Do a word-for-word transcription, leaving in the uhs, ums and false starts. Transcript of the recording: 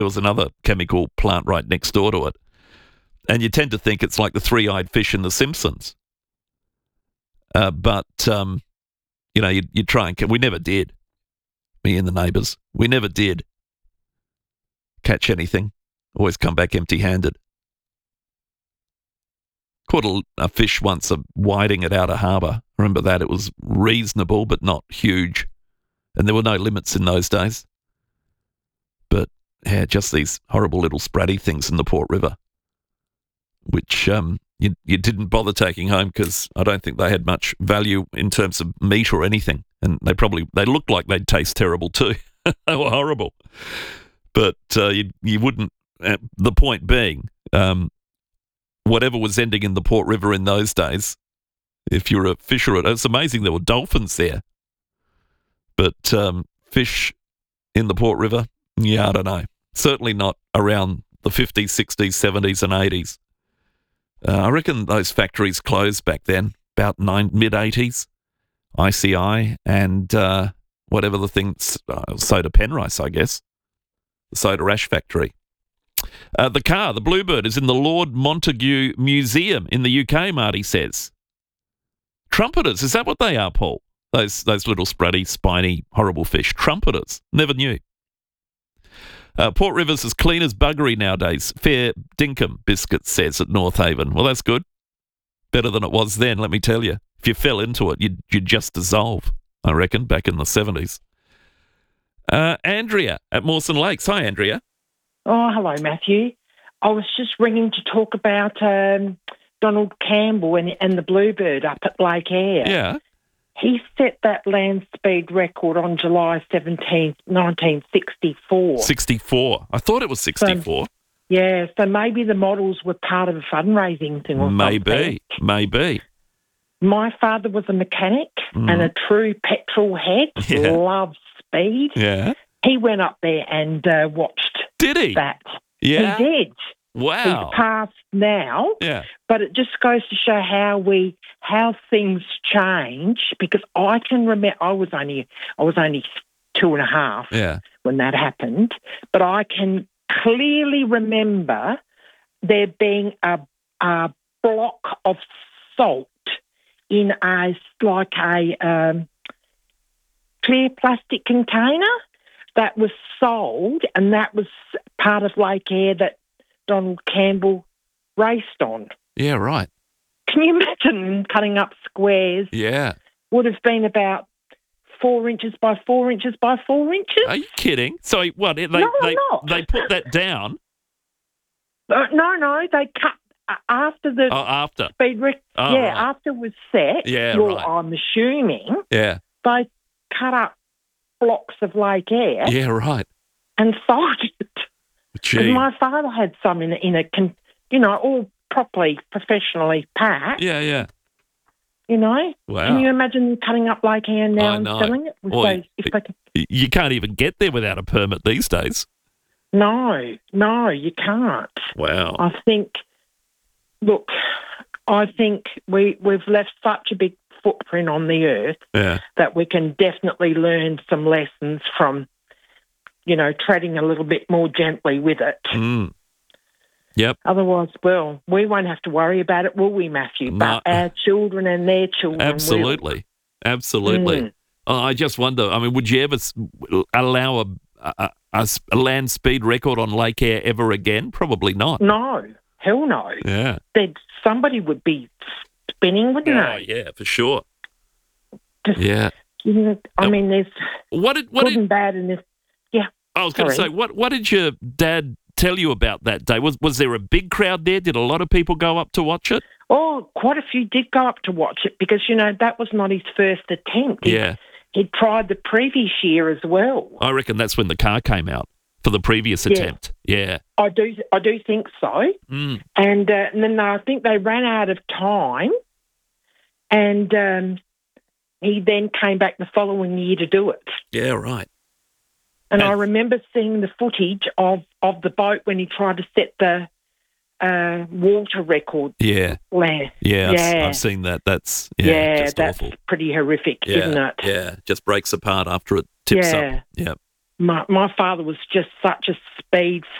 There was another chemical plant right next door to it. And you tend to think it's like the three-eyed fish in The Simpsons. Uh, but, um, you know, you, you try and... We never did. Me and the neighbours. We never did catch anything. Always come back empty-handed. Caught a, a fish once, a whiting at Outer Harbour. Remember that? It was reasonable, but not huge. And there were no limits in those days. But, yeah, just these horrible little spratty things in the Port River, which um, you, you didn't bother taking home because I don't think they had much value in terms of meat or anything. And they probably, they looked like they'd taste terrible too. They were horrible. But uh, you, you wouldn't, uh, the point being, um, whatever was ending in the Port River in those days, if you're a fisher, it's amazing there were dolphins there. But um, fish in the Port River, yeah, I don't know. Certainly not around the fifties, sixties, seventies and eighties. Uh, I reckon those factories closed back then, about nine, mid-eighties. I C I and uh, whatever the thing, uh, Soda Penrice, I guess. The soda ash factory. Uh, the car, the Bluebird, is in the Lord Montague Museum in the U K, Marty says. Trumpeters, is that what they are, Paul? Those those little spratty, spiny, horrible fish. Trumpeters. Never knew. Uh, Port River's as clean as buggery nowadays. Fair dinkum, Biscuit says at North Haven. Well, that's good. Better than it was then, let me tell you. If you fell into it, you'd, you'd just dissolve, I reckon, back in the seventies. Uh, Andrea at Mawson Lakes. Hi, Andrea. Oh, hello, Matthew. I was just ringing to talk about um, Donald Campbell and, and the Bluebird up at Lake Eyre. Yeah. He set that land speed record on July seventeenth, nineteen sixty-four. sixty-four. I thought it was sixty-four. So, yeah, so maybe the models were part of a fundraising thing or maybe, something. Maybe. My father was a mechanic Mm. and a true petrol head, Yeah. loved speed. Yeah. He went up there and uh, watched Did he? that. Yeah. He did. Wow. He's passed now. Yeah. But it just goes to show how we how things change. Because I can remember, I was only I was only two and a half Yeah. when that happened, but I can clearly remember there being a a block of salt in a like a um, clear plastic container that was sold, and that was part of Lake Eyre that Donald Campbell raced on. Yeah, right. Can you imagine cutting up squares? Yeah. Would have been about four inches by four inches by four inches. Are you kidding? So what? They, No, I'm they, not. they put that down? Uh, no, no, they cut uh, after the Oh, after. speed rec- Oh, yeah, right. after it was set. Yeah, well, right. I'm assuming Yeah. they cut up blocks of Lake Eyre Yeah, right. and sold it. Gee. And my father had some in, a- in a, con- you know, all properly, professionally packed. Yeah, yeah. You know, Wow. can you imagine them cutting up Lake Eyre now I and know. selling it? With Well, those, if they can, Y- You can't even get there without a permit these days. no, no, you can't. Wow. I think, look, I think we we've left such a big footprint on the earth Yeah. that we can definitely learn some lessons from, you know, treading a little bit more gently with it. Mm. Yep. Otherwise, well, we won't have to worry about it, will we, Matthew? No. But our children and their children will. Absolutely. Absolutely. Mm. Oh, I just wonder, I mean, would you ever s- allow a, a, a s- a land speed record on Lake Eyre ever again? Probably not. No, hell no. Yeah. They'd, somebody would be spinning, wouldn't Oh, they? yeah, for sure. Just, Yeah. you know, I Oh, mean, there's What did, what good did, and bad in this. Yeah. I was going to sorry. say, what, what did your dad tell you about that day? Was, was there a big crowd there? Did a lot of people go up to watch it? Oh, quite a few did go up to watch it because, you know, that was not his first attempt. He, Yeah. He'd tried the previous year as well. I reckon that's when the car came out for the previous Yeah. attempt. Yeah. I do I do think so. Mm. And, uh, and then I think they ran out of time and um, he then came back the following year to do it. Yeah, right. And And- I remember seeing the footage of, of the boat when he tried to set the uh, water record Yeah. land. Yeah, I've, Yeah. I've seen that. That's yeah, Yeah, just that's awful. pretty horrific, Yeah, isn't it? yeah, just breaks apart after it tips Yeah. up. Yeah, my, my father was just such a speed